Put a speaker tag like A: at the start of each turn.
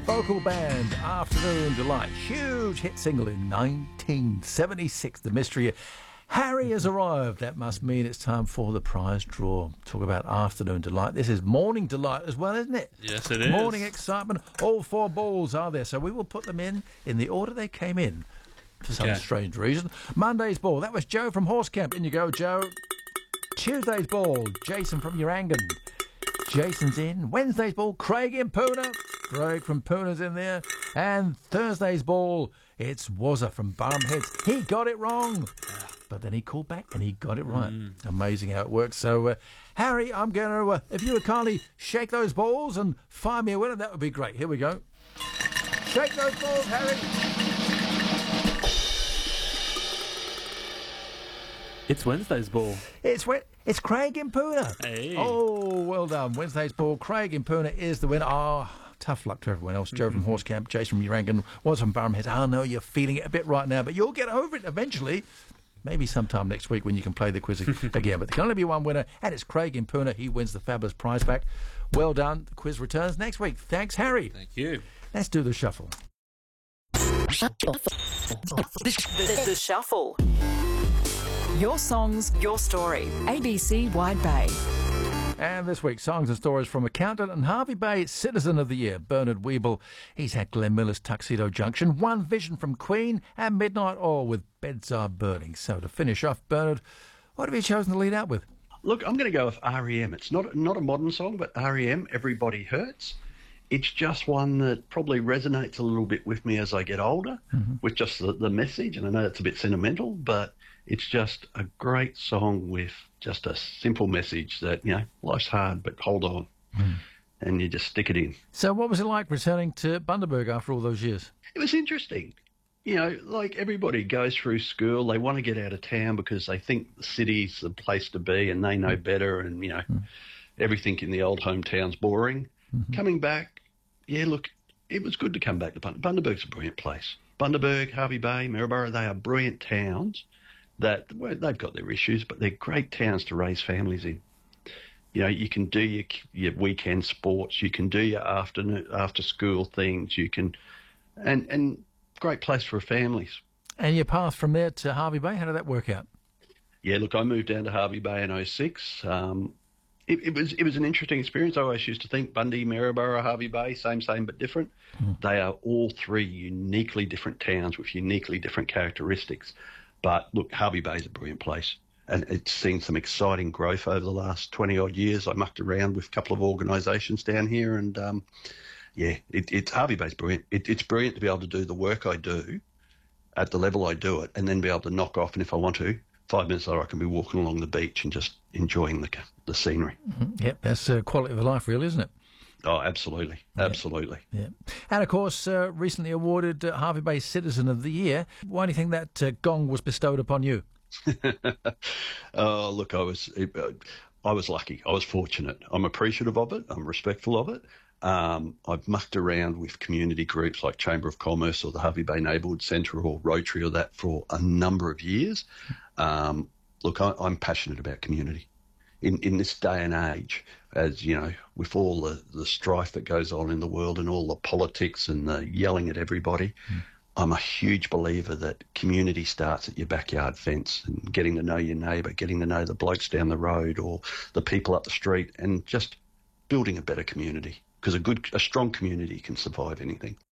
A: Vocal band, Afternoon Delight. Huge hit single in 1976. The mystery. Harry has arrived. That must mean it's time for the prize draw. Talk about Afternoon Delight. This is Morning Delight as well, isn't it?
B: Yes, it is.
A: Morning excitement. All four balls are there. So we will put them in the order they came in for some strange reason. Monday's ball. That was Joe from Horse Camp. In you go, Joe. Tuesday's ball. Jason from Urangan. Jason's in. Wednesday's ball. Craig in Poona. Craig from Poona's in there. And Thursday's ball, it's Wazza from Barham Heads. He got it wrong, but then he called back and he got it right. Amazing how it works. So, Harry, I'm going to, if you would kindly shake those balls and find me a winner, that would be great. Here we go. Shake those balls, Harry.
B: It's Wednesday's ball.
A: It's Craig in Poona.
B: Hey.
A: Oh, well done. Wednesday's ball. Craig in Poona is the winner. Oh, tough luck to everyone else. Joe from Horse Camp, Jason from Urangan, was from Barham Heads. I know you're feeling it a bit right now, but you'll get over it eventually. Maybe sometime next week when you can play the quiz again. But there can only be one winner, and it's Craig in Poona. He wins the fabulous prize pack. Well done. The quiz returns next week. Thanks, Harry.
B: Thank you.
A: Let's do the shuffle.
C: The Shuffle. Your songs, your story. ABC Wide Bay.
A: And this week, songs and stories from accountant and Hervey Bay Citizen of the Year, Bernard Weeble. He's had Glenn Miller's Tuxedo Junction, One Vision from Queen, and Midnight Oil with Beds Are Burning. So to finish off, Bernard, what have you chosen to lead out with?
D: Look, I'm going to go with R.E.M. It's not a modern song, but R.E.M., Everybody Hurts. It's just one that probably resonates a little bit with me as I get older, with just the message. And I know it's a bit sentimental, but it's just a great song with just a simple message that, you know, life's hard, but hold on. And you just stick it in.
A: So what was it like returning to Bundaberg after all those years?
D: It was interesting. You know, like everybody goes through school, they want to get out of town because they think the city's the place to be and they know better and, you know, everything in the old hometown's boring. Coming back, yeah, look, it was good to come back to Bundaberg's a brilliant place. Bundaberg, Hervey Bay, Maryborough, they are brilliant towns that, well, they've got their issues, but they're great towns to raise families in. You know, you can do your weekend sports, you can do your after school things, you can, and great place for families.
A: And your path from there to Hervey Bay, how did that work out?
D: Yeah, look, I moved down to Hervey Bay in 2006. It was an interesting experience. I always used to think Bundy, Maryborough, Hervey Bay, same but different. They are all three uniquely different towns with uniquely different characteristics. But look, Hervey Bay is a brilliant place, and it's seen some exciting growth over the last 20-odd years. I mucked around with a couple of organisations down here, and it's Hervey Bay's brilliant. It's brilliant to be able to do the work I do at the level I do it, and then be able to knock off, and if I want to, 5 minutes later I can be walking along the beach and just enjoying the scenery.
A: Yep, that's quality of life, really, isn't it?
D: Oh, absolutely. Absolutely.
A: Yeah. And, of course, recently awarded Hervey Bay Citizen of the Year. Why do you think that gong was bestowed upon you?
D: Oh, look, I was lucky. I was fortunate. I'm appreciative of it. I'm respectful of it. I've mucked around with community groups like Chamber of Commerce or the Hervey Bay Neighbourhood Centre or Rotary or that for a number of years. Look, I'm passionate about community. In this day and age, as you know, with all the strife that goes on in the world and all the politics and the yelling at everybody, I'm a huge believer that community starts at your backyard fence and getting to know your neighbour, getting to know the blokes down the road or the people up the street, and just building a better community, because a strong community can survive anything.